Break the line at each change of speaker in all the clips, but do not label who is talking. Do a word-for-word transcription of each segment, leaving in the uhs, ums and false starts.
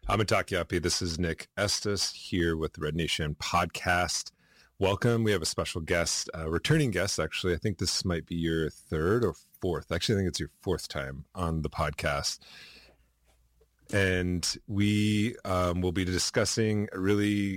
I'm Atakiapi. This is Nick Estes here with the Red Nation podcast. Welcome. We have a special guest, a returning guest, actually. I think this might be your third or fourth. Actually, I think it's your fourth time on the podcast. And we um, will be discussing a really,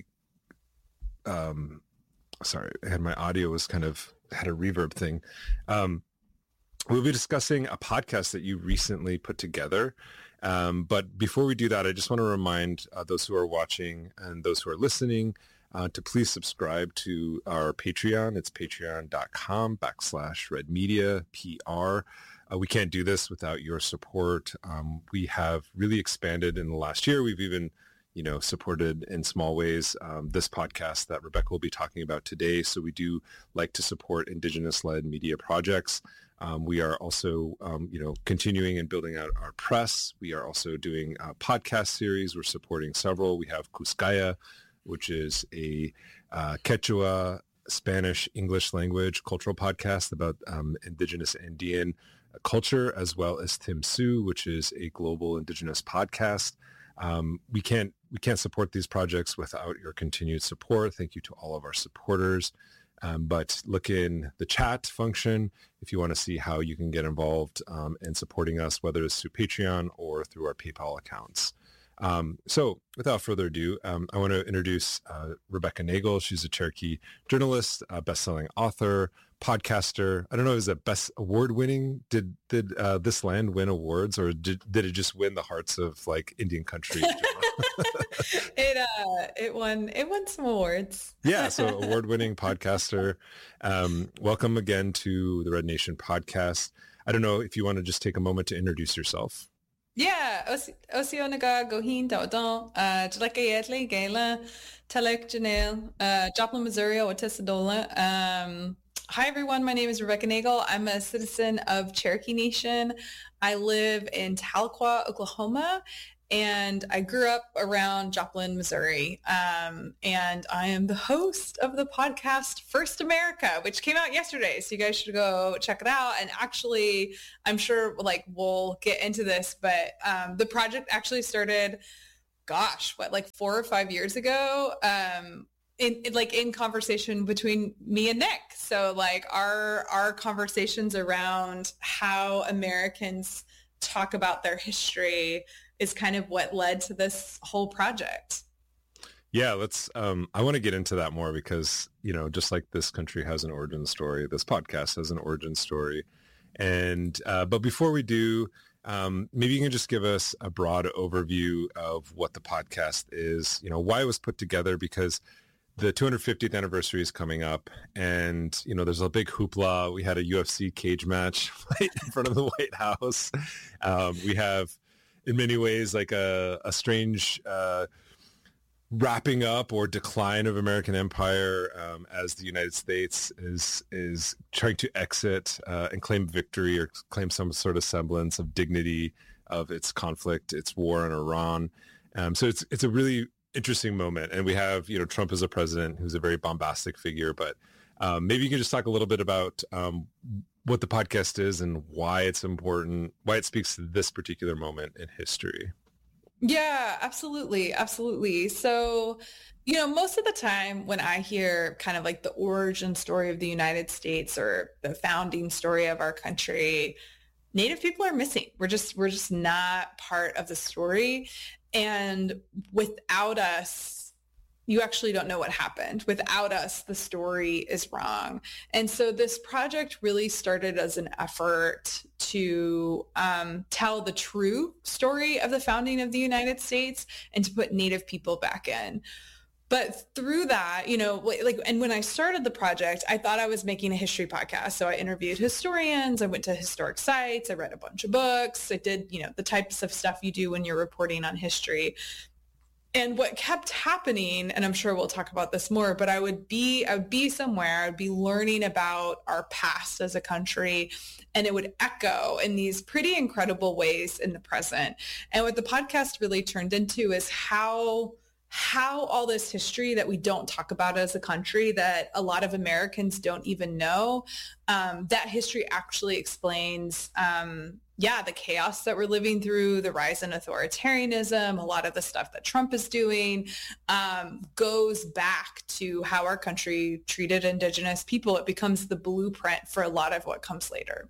um, sorry, I had my audio was kind of, had a reverb thing. Um, we'll be discussing a podcast that you recently put together. Um, but before we do that, I just want to remind uh, those who are watching and those who are listening uh, to please subscribe to our Patreon. It's patreon.com backslash red media PR. Uh, we can't do this without your support. Um, we have really expanded in the last year. We've even, you know, supported in small ways um, this podcast that Rebecca will be talking about today. So we do like to support Indigenous-led media projects. Um, we are also, um, you know, continuing and building out our press. We are also doing a podcast series. We're supporting several. We have Cuscaya, which is a uh, Quechua, Spanish, English language cultural podcast about um, Indigenous Andean culture, as well as Timsu, which is a global Indigenous podcast. Um, we can't we can't support these projects without your continued support. Thank you to all of our supporters. Um, but look in the chat function if you want to see how you can get involved um, in supporting us, whether it's through Patreon or through our PayPal accounts. Um, so without further ado, um, I want to introduce uh, Rebecca Nagle. She's a Cherokee journalist, a best-selling author, podcaster. I don't know, is it best award-winning? Did did uh, This Land win awards, or did, did it just win the hearts of like Indian country?
it uh, it won it won some awards.
Yeah, so award-winning podcaster. Um, welcome again to the Red Nation podcast. I don't know if you want to just take a moment to introduce yourself.
Yeah, Oceanaga Gohin Daudon, uh Jaleka Yedley, Gala, Telek Janelle, uh Joplin, Missouri, Wetisadola. Um Hi everyone, my name is Rebecca Nagle. I'm a citizen of Cherokee Nation. I live in Tahlequah, Oklahoma, and I grew up around Joplin, Missouri. Um, and I am the host of the podcast First America, which came out yesterday. So you guys should go check it out. And actually, I'm sure like we'll get into this, but um, the project actually started, gosh, what, like four or five years ago? Um, In, in like in conversation between me and Nick. So like our our conversations around how Americans talk about their history is kind of what led to this whole project.
Yeah, let's um I want to get into that more because, you know, just like this country has an origin story, this podcast has an origin story. And uh but before we do, um maybe you can just give us a broad overview of what the podcast is, you know, why it was put together, because the two hundred fiftieth anniversary is coming up, and, you know, there's a big hoopla. We had a U F C cage match right in front of the White House. Um, we have, in many ways, like a, a strange uh, wrapping up or decline of American empire um, as the United States is is trying to exit uh, and claim victory or claim some sort of semblance of dignity of its conflict, its war in Iran. Um, so it's it's a really interesting moment, and we have, you know, Trump as a president who's a very bombastic figure, but um, maybe you can just talk a little bit about um, what the podcast is and why it's important, why it speaks to this particular moment in history.
Yeah, absolutely. Absolutely. So, you know, most of the time when I hear kind of like the origin story of the United States or the founding story of our country, Native people are missing. We're just, we're just not part of the story. And without us, you actually don't know what happened. Without us, the story is wrong. And so this project really started as an effort to um, tell the true story of the founding of the United States and to put Native people back in. But through that, you know, like, and when I started the project, I thought I was making a history podcast. So I interviewed historians, I went to historic sites, I read a bunch of books, I did, you know, the types of stuff you do when you're reporting on history. And what kept happening, and I'm sure we'll talk about this more, but I would be, I would be somewhere, I would be learning about our past as a country, and it would echo in these pretty incredible ways in the present. And what the podcast really turned into is how how all this history that we don't talk about as a country, that a lot of Americans don't even know, um, that history actually explains um, yeah, the chaos that we're living through, the rise in authoritarianism, a lot of the stuff that Trump is doing, um, goes back to how our country treated Indigenous people. It becomes the blueprint for a lot of what comes later.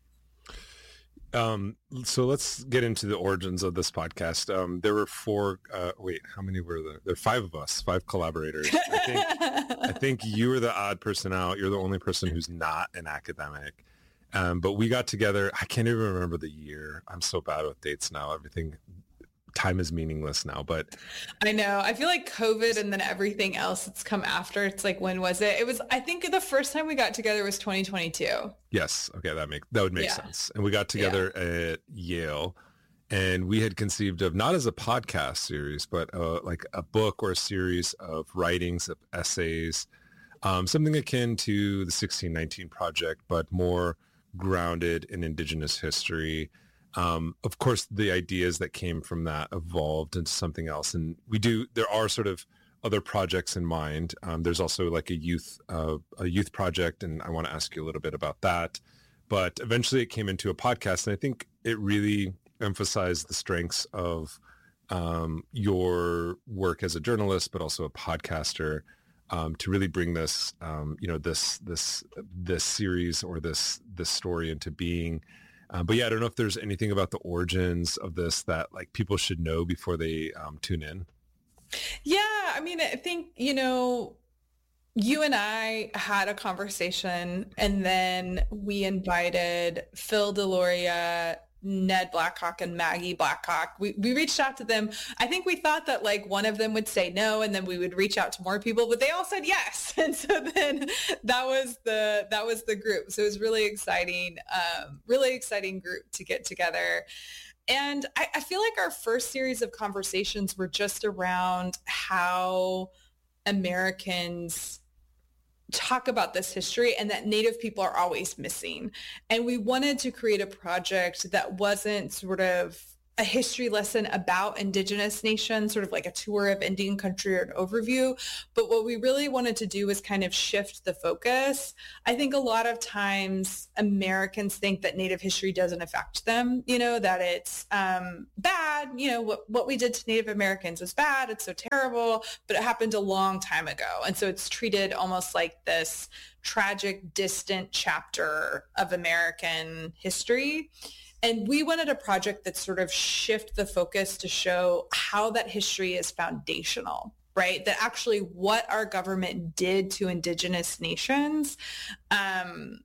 Um, so let's get into the origins of this podcast. Um, there were four, uh, wait, how many were there? There are five of us, five collaborators. I think, I think you were the odd person out. You're the only person who's not an academic. Um, but we got together. I can't even remember the year. I'm so bad with dates now. Everything, time is meaningless now, but
I know. I feel like COVID and then everything else that's come after. It's like, when was it? It was, I think the first time we got together was twenty twenty-two.
Yes. Okay. That make, that would make yeah. sense. And we got together yeah. at Yale, and we had conceived of not as a podcast series, but uh, like a book or a series of writings, of essays, um, something akin to the sixteen nineteen Project, but more grounded in Indigenous history. Um, of course, the ideas that came from that evolved into something else. And we do, there are sort of other projects in mind. Um, there's also like a youth, uh, a youth project, and I want to ask you a little bit about that. But eventually it came into a podcast, and I think it really emphasized the strengths of um, your work as a journalist, but also a podcaster, um, to really bring this, um, you know, this, this, this series or this, this story into being. Uh, but yeah, I don't know if there's anything about the origins of this that like people should know before they um, tune in.
Yeah, I mean, I think, you know, you and I had a conversation, and then we invited Phil Deloria, Ned Blackhawk, and Maggie Blackhawk. We we reached out to them. I think we thought that like one of them would say no, and then we would reach out to more people, but they all said yes. And so then that was the that was the group. So it was really exciting, um, really exciting group to get together. And I, I feel like our first series of conversations were just around how Americans talk about this history and that Native people are always missing. And we wanted to create a project that wasn't sort of a history lesson about Indigenous nations, sort of like a tour of Indian country or an overview. But what we really wanted to do was kind of shift the focus. I think a lot of times Americans think that Native history doesn't affect them, you know, that it's um, bad, you know, what, what we did to Native Americans was bad. It's so terrible, but it happened a long time ago. And so it's treated almost like this tragic, distant chapter of American history. And we wanted a project that sort of shift the focus to show how that history is foundational, right? That actually what our government did to Indigenous nations um,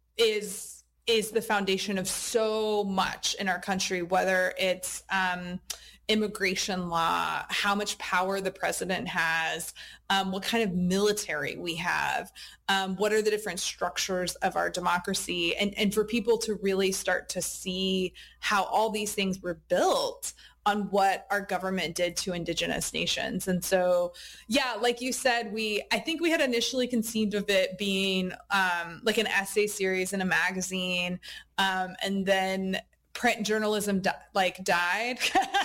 is is the foundation of so much in our country, whether it's um, immigration law, how much power the president has, um, what kind of military we have, um, what are the different structures of our democracy, and, and for people to really start to see how all these things were built on what our government did to Indigenous nations. And so, yeah, like you said, we, I think we had initially conceived of it being um, like an essay series in a magazine, um, and then print journalism di- like died.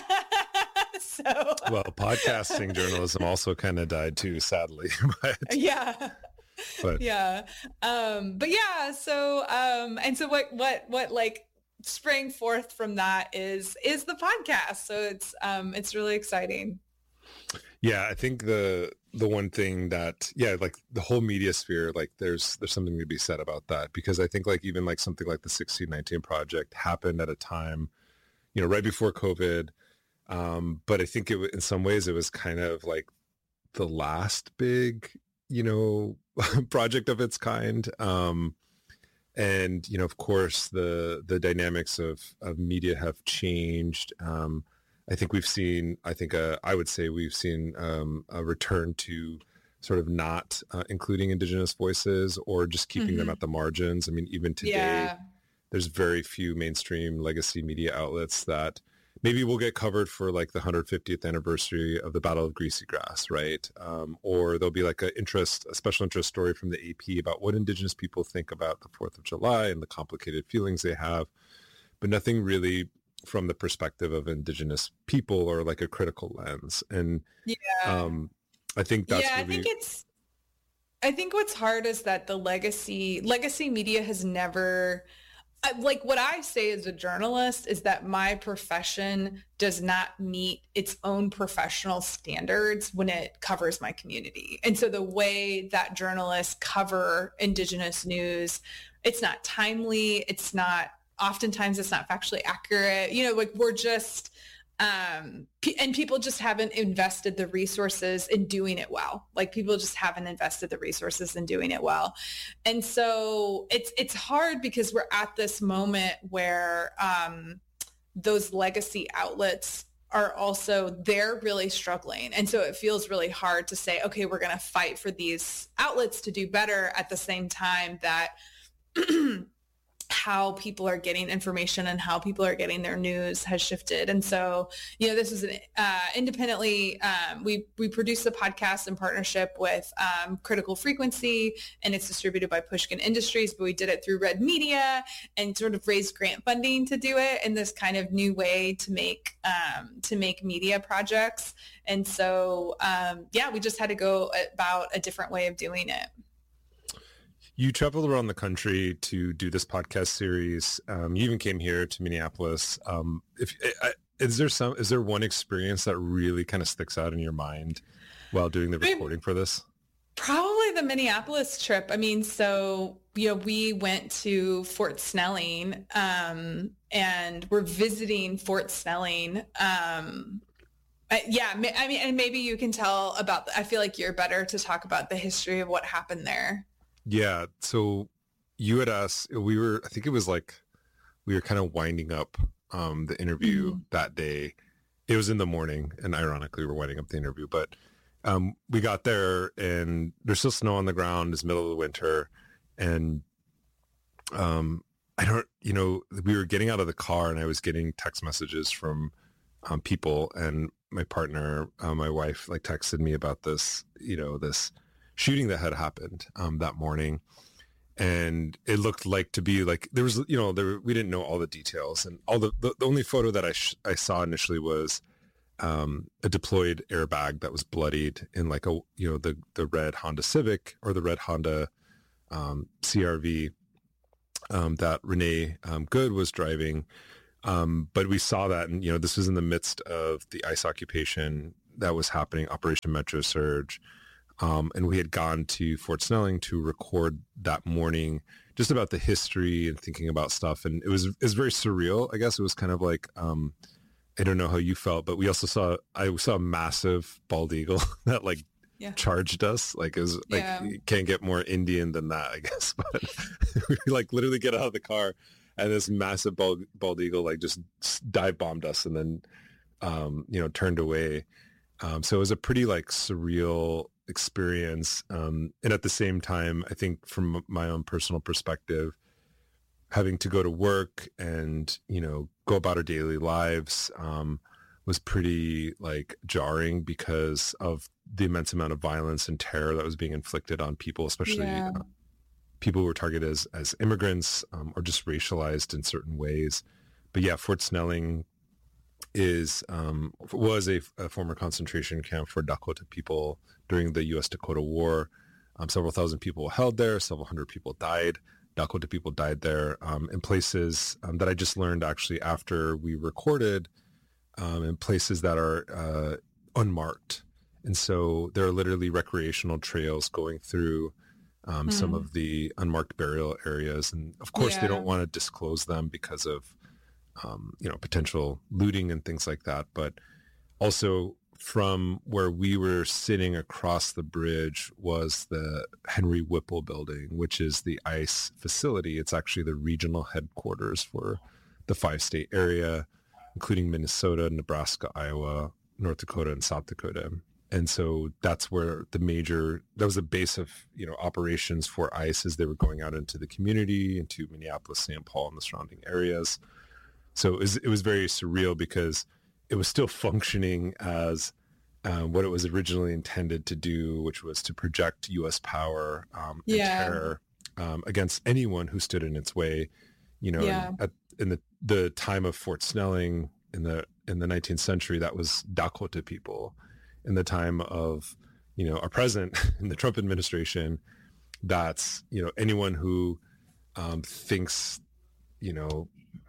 So
well, podcasting journalism also kind of died too, sadly. But
yeah.
But
yeah. Um, but yeah, so um, and so what what what like sprang forth from that is is the podcast. So it's um it's really exciting.
Yeah, I think the the one thing that yeah, like the whole media sphere, like there's there's something to be said about that, because I think like even like something like the sixteen nineteen Project happened at a time, you know, right before COVID. Um, but I think it in some ways it was kind of like the last big, you know, project of its kind. Um, and, you know, of course, the the dynamics of, of media have changed. Um, I think we've seen, I think uh, I would say we've seen um, a return to sort of not uh, including Indigenous voices or just keeping mm-hmm. them at the margins. I mean, even today, yeah. there's very few mainstream legacy media outlets that maybe we'll get covered for like the one hundred fiftieth anniversary of the Battle of Greasy Grass, right? Um, or there'll be like a interest, a special interest story from the A P about what Indigenous people think about the fourth of July and the complicated feelings they have, but nothing really from the perspective of Indigenous people or like a critical lens. And
yeah,
um, I think that's
yeah,
really...
I think it's, I think what's hard is that the legacy, legacy media has never I, like what I say as a journalist is that my profession does not meet its own professional standards when it covers my community. And so the way that journalists cover Indigenous news, it's not timely. It's not, oftentimes it's not factually accurate. You know, like we're just, um, and people just haven't invested the resources in doing it well. Like people just haven't invested the resources in doing it well. And so it's, it's hard because we're at this moment where, um, those legacy outlets are also, they're really struggling. And so it feels really hard to say, okay, we're going to fight for these outlets to do better at the same time that how people are getting information and how people are getting their news has shifted. And so, you know, this is an uh, independently, um, we, we produce the podcast in partnership with um, Critical Frequency, and it's distributed by Pushkin Industries, but we did it through Red Media and sort of raised grant funding to do it in this kind of new way to make, um, to make media projects. And so, um, yeah, we just had to go about a different way of doing it.
You traveled around the country to do this podcast series. Um, you even came here to Minneapolis. Um, if I, is there some, is there one experience that really kind of sticks out in your mind while doing the recording for this?
Probably the Minneapolis trip. I mean, so, you know, we went to Fort Snelling, um, and we're visiting Fort Snelling. Um, I, yeah, I mean, and maybe you can tell about, I feel like you're better to talk about the history of what happened there.
Yeah. So you had asked, we were, I think it was like, we were kind of winding up um, the interview mm-hmm. that day. It was in the morning, and ironically, we're winding up the interview, but um, we got there and there's still snow on the ground. It's middle of the winter. And um, I don't, you know, we were getting out of the car and I was getting text messages from um, people, and my partner, uh, my wife, like texted me about this, you know, this shooting that had happened um, that morning. And it looked like to be like, there was, you know, there, we didn't know all the details, and all the, the, the only photo that I, sh- I saw initially was um, a deployed airbag that was bloodied in like a, you know, the, the red Honda Civic or the red Honda um, C R V um, that Renee um, Good was driving. Um, but we saw that, and, you know, this was in the midst of the ICE occupation that was happening, Operation Metro Surge. Um, and we had gone to Fort Snelling to record that morning, just about the history and thinking about stuff. And it was, it was very surreal. I guess it was kind of like, um, I don't know how you felt, but we also saw, I saw a massive bald eagle that like yeah. charged us. Like it was like, yeah. you can't get more Indian than that, I guess. But we like literally get out of the car and this massive bald, bald eagle, like just dive bombed us and then, um, you know, turned away. Um, so it was a pretty like surreal experience. Um, and at the same time, I think from my own personal perspective, having to go to work and, you know, go about our daily lives um, was pretty like jarring because of the immense amount of violence and terror that was being inflicted on people, especially yeah. uh, people who were targeted as, as immigrants um, or just racialized in certain ways. But yeah, Fort Snelling is um, was a, a former concentration camp for Dakota people during the U S Dakota War. Um, several thousand people were held there. Several hundred people died. Dakota people died there um, in places um, that I just learned actually after we recorded um, in places that are uh, unmarked. And so there are literally recreational trails going through um, mm. some of the unmarked burial areas. And of course, yeah. they don't want to disclose them because of Um, you know, potential looting and things like that. But also from where we were sitting across the bridge was the Henry Whipple building, which is the ICE facility. It's actually the regional headquarters for the five state area, including Minnesota, Nebraska, Iowa, North Dakota, and South Dakota. And so that's where the major, that was the base of, you know, operations for ICE as they were going out into the community, into Minneapolis, Saint Paul, and the surrounding areas. So it was, it was very surreal because it was still functioning as um, what it was originally intended to do, which was to project U S power um, and yeah. terror um, against anyone who stood in its way. You know, yeah. at, in the, the time of Fort Snelling in the in the nineteenth century, that was Dakota people. In the time of, you know, our president in the Trump administration, that's, you know, anyone who um, thinks you know,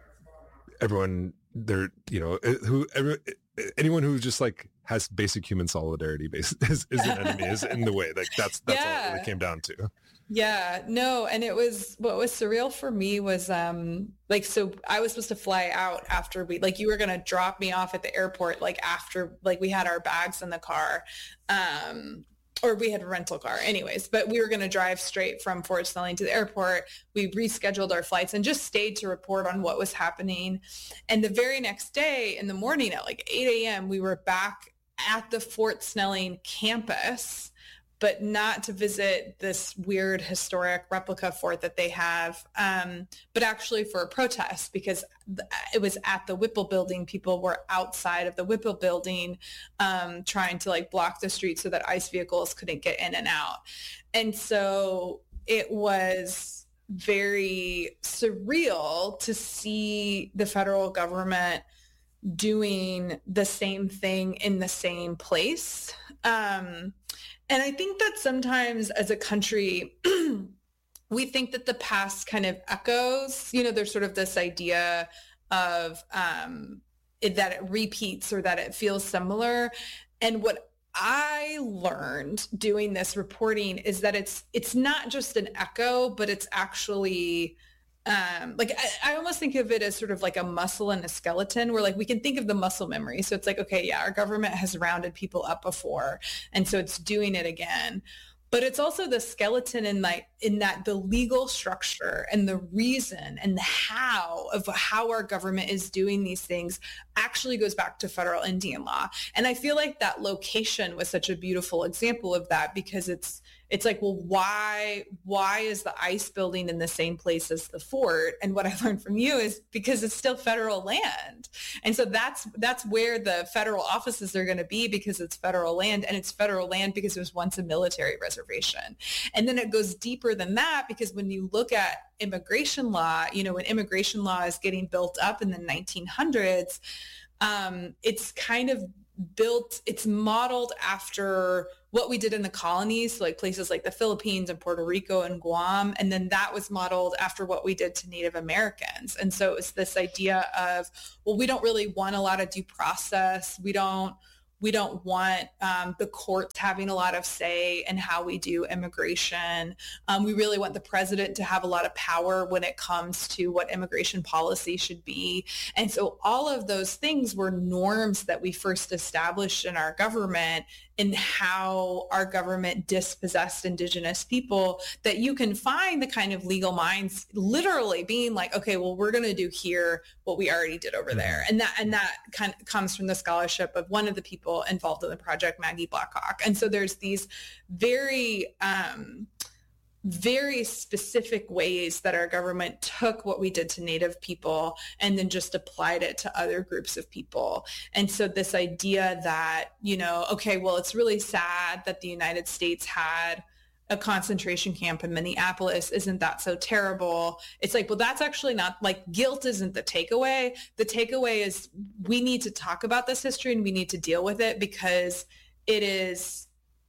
everyone they're, you know, who every, anyone who just like has basic human solidarity base is, is an enemy, is in the way. Like that's, that's yeah. all it really came down to.
Yeah, no. And it was, what was surreal for me was, um, like, so I was supposed to fly out after we, like, you were going to drop me off at the airport, like after, like we had our bags in the car, um, or we had a rental car anyways, but we were going to drive straight from Fort Snelling to the airport. We rescheduled our flights and just stayed to report on what was happening. And the very next day in the morning at like eight a.m., we were back at the Fort Snelling campus, but not to visit this weird historic replica fort that they have, um, but actually for a protest, because it was at the Whipple building. People were outside of the Whipple building um, trying to like block the street so that ICE vehicles couldn't get in and out. And so it was very surreal to see the federal government doing the same thing in the same place. Um, And I think that sometimes as a country, we think that the past kind of echoes, you know, there's sort of this idea of um, it, that it repeats or that it feels similar. And what I learned doing this reporting is that it's it's not just an echo, but it's actually um like I, I almost think of it as sort of like a muscle and a skeleton, where like we can think of the muscle memory. So it's like, okay, yeah, our government has rounded people up before, and so it's doing it again. But it's also the skeleton in like in that the legal structure and the reason and the how of how our government is doing these things actually goes back to federal Indian law. And I feel like that location was such a beautiful example of that, because it's it's like, well, why why is the ICE building in the same place as the fort? And what I learned from you is because it's still federal land. And so that's that's where the federal offices are going to be, because it's federal land, and it's federal land because it was once a military reservation. And then it goes deeper than that, because when you look at immigration law, you know, when immigration law is getting built up in the nineteen hundreds, um, it's kind of built, it's modeled after what we did in the colonies, so like places like the Philippines and Puerto Rico and Guam. And then that was modeled after what we did to Native Americans. And so it's this idea of, well, we don't really want a lot of due process. We don't We don't want um, the courts having a lot of say in how we do immigration. Um, we really want the president to have a lot of power when it comes to what immigration policy should be. And so all of those things were norms that we first established in our government, in how our government dispossessed Indigenous people, that you can find the kind of legal minds literally being like, okay, well, we're going to do here what we already did over there. And that and that kind of comes from the scholarship of one of the people involved in the project, Maggie Blackhawk. And so there's these very um, very specific ways that our government took what we did to Native people and then just applied it to other groups of people. And so this idea that, you know, okay, well, it's really sad that the United States had a concentration camp in Minneapolis. Isn't that so terrible? It's like, well, that's actually not, like, guilt isn't the takeaway. The takeaway is we need to talk about this history and we need to deal with it, because it is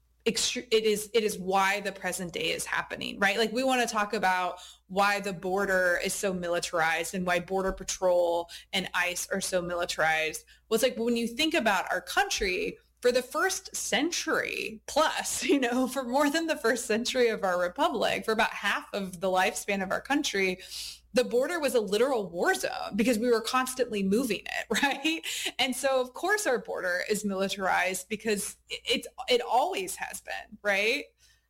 it is it is why the present day is happening, right? Like, we want to talk about why the border is so militarized and why Border Patrol and ICE are so militarized. Well, it's like, when you think about our country, for the first century plus, you know, for more than the first century of our republic, for about half of the lifespan of our country, the border was a literal war zone because we were constantly moving it, right? And so, of course, our border is militarized because it, it, it always has been, right?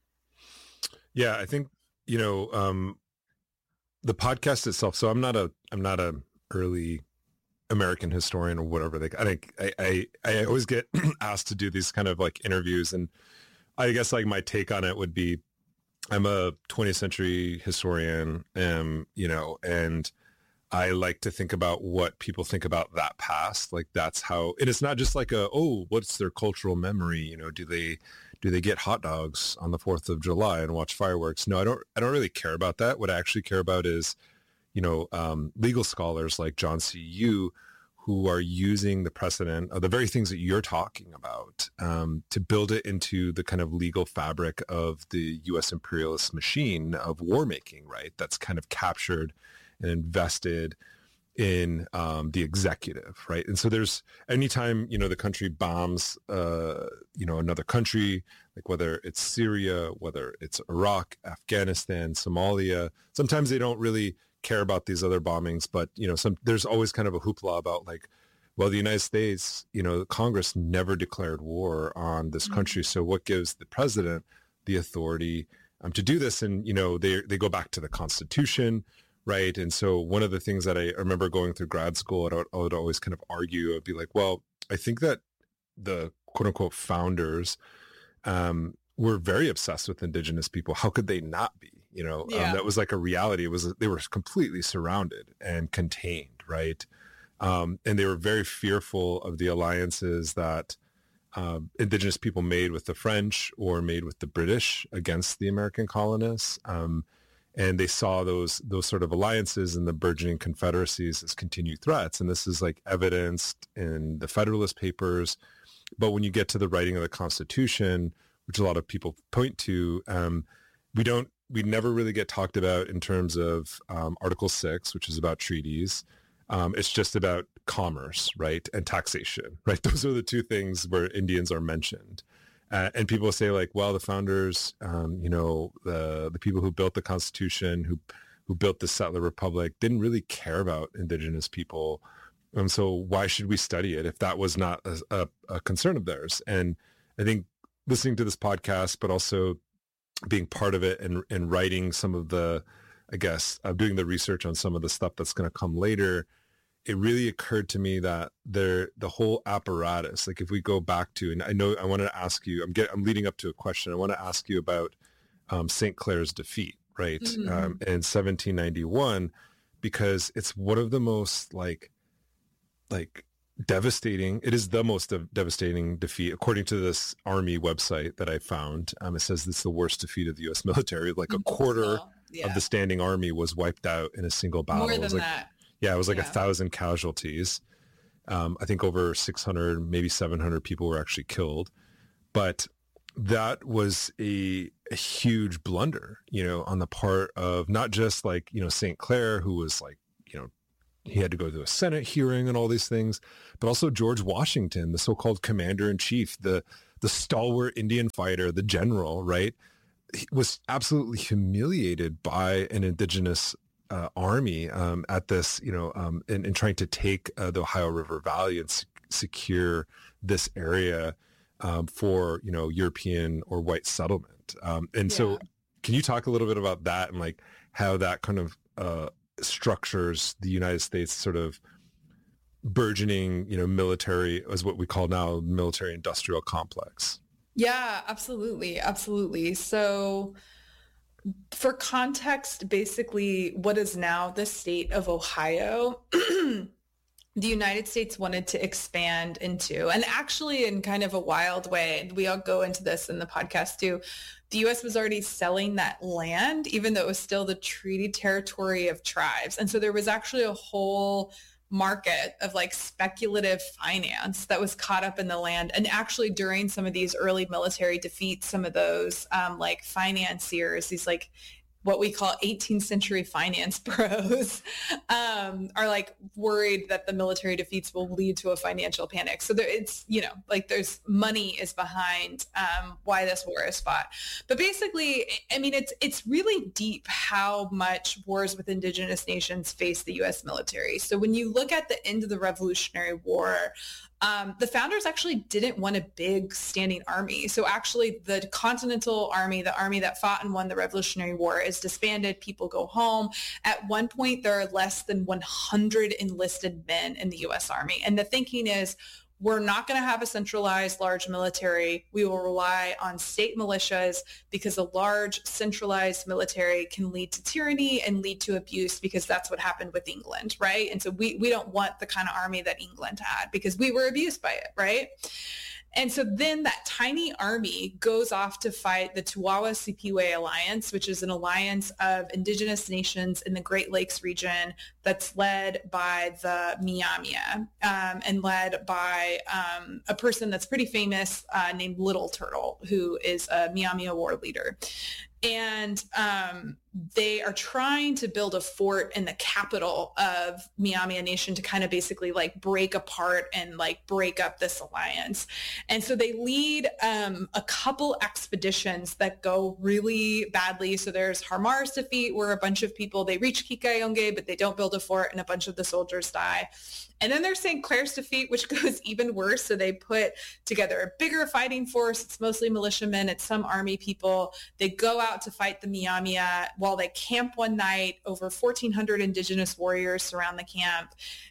Yeah, I think, you know, um, the podcast itself. So I'm not a I'm not a early American historian or whatever. They, I think I, I I always get asked to do these kind of like interviews, and I guess like my take on it would be, I'm a twentieth century historian, um, you know, and I like to think about what people think about that past. Like, that's how, and it's not just like a, oh, what's their cultural memory? You know, do they, do they get hot dogs on the fourth of July and watch fireworks? No, I don't, I don't really care about that. What I actually care about is, you know, um, legal scholars like John C. Yu, who are using the precedent of the very things that you're talking about um, to build it into the kind of legal fabric of the U S imperialist machine of war making, right? That's kind of captured and vested in um, the executive, right? And so there's anytime, you know, the country bombs, uh, you know, another country, like whether it's Syria, whether it's Iraq, Afghanistan, Somalia, sometimes they don't really care about these other bombings, but, you know, some there's always kind of a hoopla about like, well, the United States, you know, Congress never declared war on this
Mm-hmm.
country. So what gives the president the authority um, to do this? And, you know, they they go back to the Constitution, right? And so one of the things that I remember going through grad school, I would, I would always kind of argue, I'd be like, well, I think that the quote unquote founders um, were very obsessed with indigenous people. How could they not be? You know,
Yeah.
um, that was like a reality. It was, they were completely surrounded and contained, right? Um, and they were very fearful of the alliances that um, indigenous people made with the French or made with the British against the American colonists. Um, and they saw those those sort of alliances and the burgeoning confederacies as continued threats. And this is like evidenced in the Federalist Papers. But when you get to the writing of the Constitution, which a lot of people point to, um, we don't, we never really get talked about in terms of um, Article six, which is about treaties. Um, it's just about commerce, right, and taxation, right? Those are the two things where Indians are mentioned. Uh, and people say like, well, the founders, um, you know, the the people who built the Constitution, who who built the settler republic, didn't really care about indigenous people. And so why should we study it if that was not a, a, a concern of theirs? And I think listening to this podcast, but also being part of it and, and writing some of the, I guess, uh, doing the research on some of the stuff that's going to come later, it really occurred to me that there, the whole apparatus, like if we go back to, and I know I wanted to ask you, I'm get, I'm leading up to a question. I want to ask you about um, Saint Clair's defeat, right,
Mm-hmm.
um, in seventeen ninety-one, because it's one of the most like, like devastating. It is the most de- devastating defeat, according to this Army website that I found. Um, it says it's the worst defeat of the U S military. Like a quarter
So, yeah.
of the standing army was wiped out in a single battle.
More
It
than
was like,
that.
yeah, it was like
Yeah.
a thousand casualties. Um, I think over six hundred, maybe seven hundred people were actually killed. But that was a, a huge blunder, you know, on the part of not just like, you know, Saint Clair, who was like, you know, he had to go to a Senate hearing and all these things, but also George Washington, the so-called commander in chief, the the stalwart Indian fighter, the general, right? He was absolutely humiliated by an indigenous uh, army um, at this, you know, um, in, in trying to take uh, the Ohio River Valley and s- secure this area um, for, you know, European or white settlement. Um, and
Yeah.
so can you talk a little bit about that and like how that kind of uh, structures the United States sort of burgeoning, you know, military, as what we call now military industrial complex?
Yeah, absolutely. Absolutely. So for context, basically what is now the state of Ohio, the United States wanted to expand into, and actually in kind of a wild way, and we all go into this in the podcast too, the U S was already selling that land, even though it was still the treaty territory of tribes. And so there was actually a whole market of like speculative finance that was caught up in the land. And actually during some of these early military defeats, some of those um, like financiers, these like what we call eighteenth century finance bros um, are like worried that the military defeats will lead to a financial panic. So there, it's, you know, like there's money is behind um, why this war is fought. But basically, I mean, it's it's really deep how much wars with indigenous nations face the U S military. So when you look at the end of the Revolutionary War, Um, the founders actually didn't want a big standing army. So actually the Continental Army, the army that fought and won the Revolutionary War, is disbanded. People go home. At one point, there are less than one hundred enlisted men in the U S Army. And the thinking is, we're not going to have a centralized large military. We will rely on state militias because a large centralized military can lead to tyranny and lead to abuse, because that's what happened with England, right? And so we, we don't want the kind of army that England had because we were abused by it, right? And so then that tiny army goes off to fight the Tuawa-Sipiwe Alliance, which is an alliance of indigenous nations in the Great Lakes region that's led by the Miamia um, and led by um, a person that's pretty famous uh, named Little Turtle, who is a Miamia war leader. And um, they are trying to build a fort in the capital of Miamia Nation to kind of basically like break apart and like break up this alliance. And so they lead um, a couple expeditions that go really badly. So there's Harmar's defeat, where a bunch of people, they reach Kikayonge, but they don't build a fort and a bunch of the soldiers die. And then there's Saint Clair's defeat, which goes even worse. So they put together a bigger fighting force. It's mostly militiamen. It's some army people. They go out to fight the Miamia while they camp one night. Over fourteen hundred indigenous warriors surround the camp.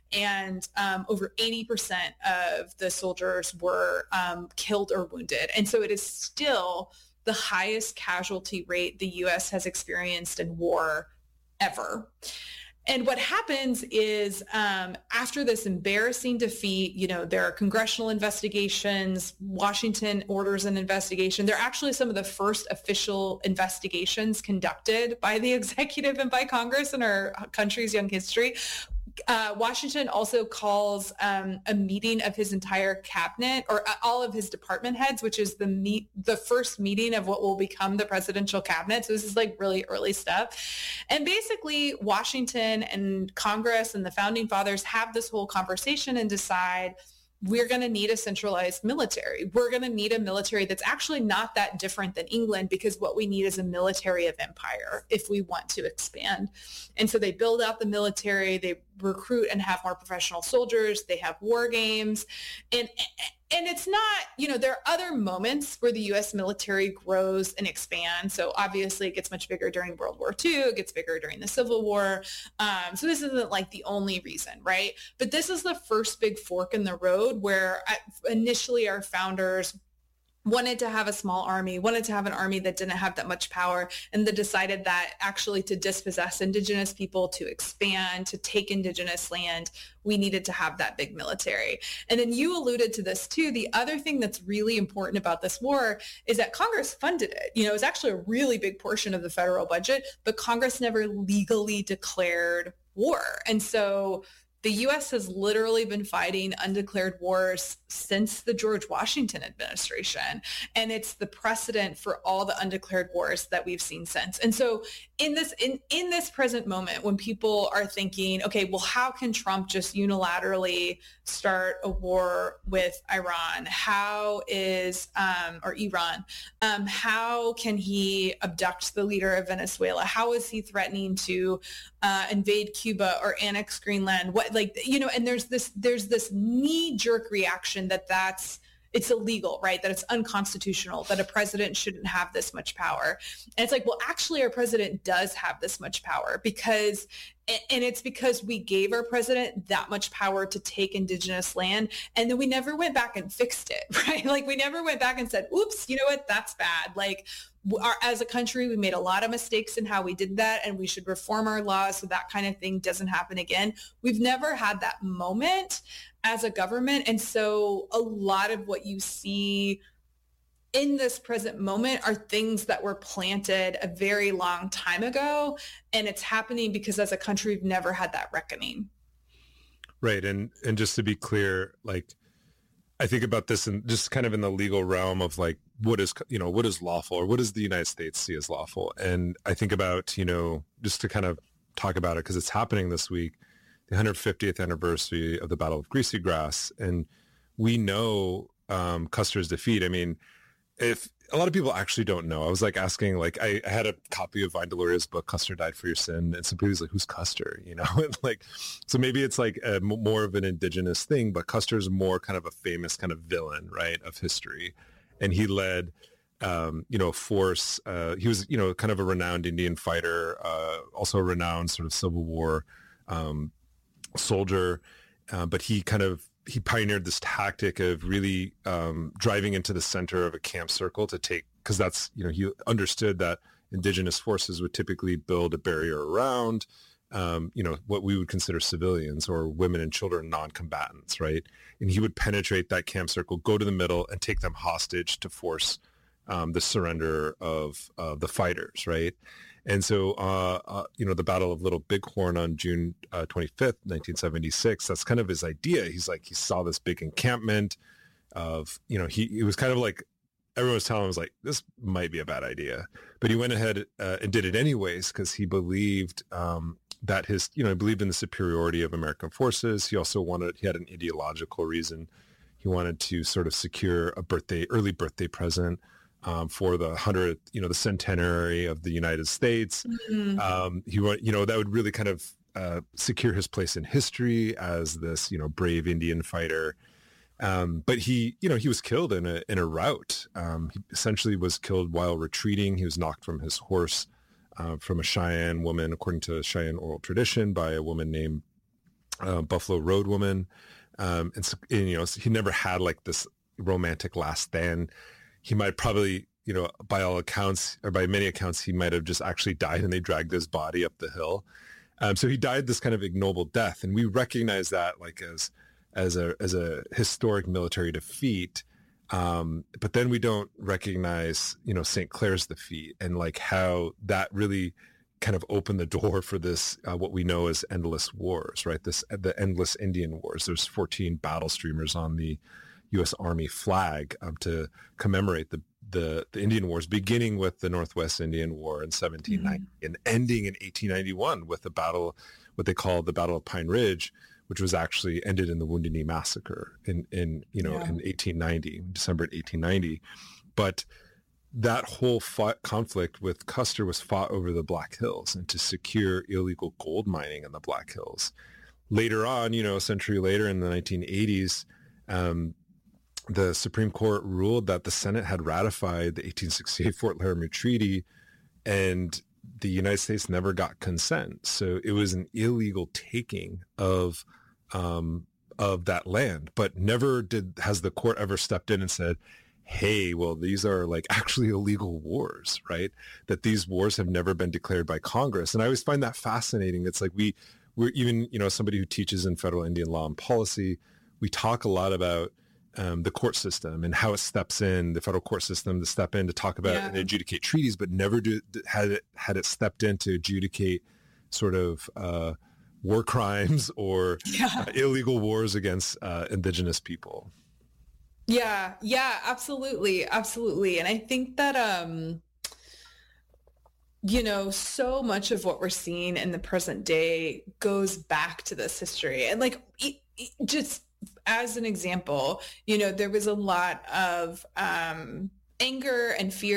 And um, over eighty percent of the soldiers were um, killed or wounded. And so it is still the highest casualty rate the U S has experienced in war ever. And what happens is um, after this embarrassing defeat, you know, there are congressional investigations. Washington orders an investigation. They're actually some of the first official investigations conducted by the executive and by Congress in our country's young history. Uh, Washington also calls um, a meeting of his entire cabinet, or uh, all of his department heads, which is the meet the first meeting of what will become the presidential cabinet. So this is like really early stuff. And basically Washington and Congress and the founding fathers have this whole conversation and decide, we're going to need a centralized military. We're going to need a military that's actually not that different than England, because what we need is a military of empire if we want to expand. And so they build out the military, they recruit and have more professional soldiers, they have war games. And and it's not, you know, there are other moments where the U S military grows and expands. So obviously it gets much bigger during World War Two, it gets bigger during the Civil War. Um, so this isn't like the only reason, right? But this is the first big fork in the road where initially our founders wanted to have a small army, wanted to have an army that didn't have that much power, and they decided that actually to dispossess indigenous people, to expand, to take indigenous land, we needed to have that big military. And then you alluded to this too. The other thing that's really important about this war is that Congress funded it. You know, it was actually a really big portion of the federal budget, but Congress never legally declared war. And so the U S has literally been fighting undeclared wars since the George Washington administration. And it's the precedent for all the undeclared wars that we've seen since. And so in this in, in this present moment, when people are thinking, okay, well, how can Trump just unilaterally start a war with Iran? How is, um, or Iran, um, how can he abduct the leader of Venezuela? How is he threatening to uh, invade Cuba or annex Greenland? What, like, you know, and there's this, there's this knee-jerk reaction that that's, it's illegal, right? That it's unconstitutional, that a president shouldn't have this much power. And it's like, well, actually our president does have this much power because, and it's because we gave our president that much power to take indigenous land. And then we never went back and fixed it, right? Like we never went back and said, oops, you know what? That's bad. Like our, as a country, we made a lot of mistakes in how we did that, and we should reform our laws so that kind of thing doesn't happen again. We've never had that moment as a government. And so a lot of what you see in this present moment are things that were planted a very long time ago. And it's happening because as a country, we've never had that reckoning.
Right. And, and just to be clear, like, I think about this and just kind of in the legal realm of like, what is, you know, what is lawful, or what does the United States see as lawful? And I think about, you know, just to kind of talk about it, because it's happening this week, the one hundred fiftieth anniversary of the Battle of Greasy Grass. And we know um, Custer's defeat. I mean, if a lot of people actually don't know, I was like asking, like, I, I had a copy of Vine Deloria's book, Custer Died for Your Sin. And somebody was like, who's Custer? You know, and like, so maybe it's like a, more of an indigenous thing, but Custer's more kind of a famous kind of villain, right, of history. And he led, um, you know, a force. Uh, he was, you know, kind of a renowned Indian fighter, uh, also a renowned sort of Civil War um, soldier. Uh, but he kind of, he pioneered this tactic of really um, driving into the center of a camp circle to take, because that's, you know, he understood that indigenous forces would typically build a barrier around, um, you know, what we would consider civilians or women and children, non-combatants, right? And he would penetrate that camp circle, go to the middle, and take them hostage to force um, the surrender of uh, the fighters, right? And so, uh, uh, you know, the Battle of Little Bighorn on June uh, twenty-fifth, nineteen seventy-six, that's kind of his idea. He's like, he saw this big encampment of, you know, he, he was kind of like, everyone was telling him, was like, this might be a bad idea. But he went ahead uh, and did it anyways because he believed um, that his, you know, he believed in the superiority of American forces. He also wanted, he had an ideological reason. He wanted to sort of secure a birthday, early birthday present Um, for the hundredth, you know, the centenary of the United States. Mm-hmm. Um, he want, you know, that would really kind of uh, secure his place in history as this, you know, brave Indian fighter. Um, but he, you know, he was killed in a in a rout. Um, he essentially was killed while retreating. He was knocked from his horse uh, from a Cheyenne woman, according to Cheyenne oral tradition, by a woman named uh, Buffalo Road Woman. Um, and, so, and you know, he never had like this romantic last stand. He might probably, you know, by all accounts, or by many accounts, he might have just actually died and they dragged his body up the hill. Um, so he died this kind of ignoble death. And we recognize that like as as a as a historic military defeat. Um, but then we don't recognize, you know, Saint Clair's defeat and like how that really kind of opened the door for this, uh, what we know as endless wars, right? This, the endless Indian wars. There's fourteen battle streamers on the U S Army flag um, to commemorate the, the the Indian Wars, beginning with the Northwest Indian War in seventeen ninety mm-hmm. and ending in eighteen ninety-one with the battle, what they call the Battle of Pine Ridge, which was actually ended in the Wounded Knee Massacre in, in you know, yeah. in eighteen ninety, December eighteen ninety. But that whole fought, conflict with Custer was fought over the Black Hills and to secure illegal gold mining in the Black Hills. Later on, you know, a century later in the nineteen eighties, um, the Supreme Court ruled that the Senate had ratified the eighteen sixty-eight Fort Laramie Treaty and the United States never got consent. So it was an illegal taking of um, of that land, but never did has the court ever stepped in and said, hey, well, these are like actually illegal wars, right? That these wars have never been declared by Congress. And I always find that fascinating. It's like we, we're even, you know, somebody who teaches in federal Indian law and policy, we talk a lot about Um, the court system and how it steps in, the federal court system to step in to talk about yeah. and adjudicate treaties, but never do, had it had it stepped in to adjudicate sort of uh, war crimes or yeah. uh, illegal wars against uh, indigenous people.
Yeah, yeah, absolutely, absolutely. And I think that, um, you know, so much of what we're seeing in the present day goes back to this history. And like, it, it just as an example, you know, there was a lot of um, anger and fear